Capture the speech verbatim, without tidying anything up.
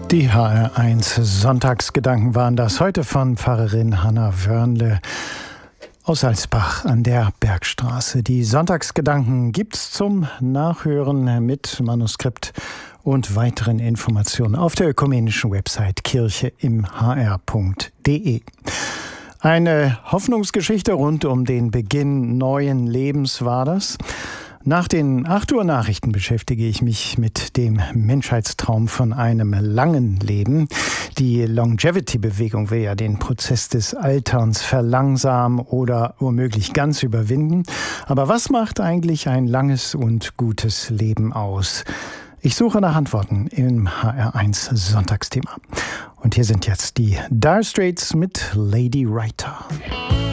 Die H R eins Sonntagsgedanken waren das heute von Pfarrerin Hanna Wörnle aus Salzbach an der Bergstraße. Die Sonntagsgedanken gibt's zum Nachhören mit Manuskript und weiteren Informationen auf der ökumenischen Website kirche im h r punkt d e. Eine Hoffnungsgeschichte rund um den Beginn neuen Lebens war das. Nach den acht Uhr Nachrichten beschäftige ich mich mit dem Menschheitstraum von einem langen Leben. Die Longevity-Bewegung will ja den Prozess des Alterns verlangsamen oder womöglich ganz überwinden. Aber was macht eigentlich ein langes und gutes Leben aus? Ich suche nach Antworten im H R eins Sonntagsthema. Und hier sind jetzt die Dire Straits mit Lady Writer.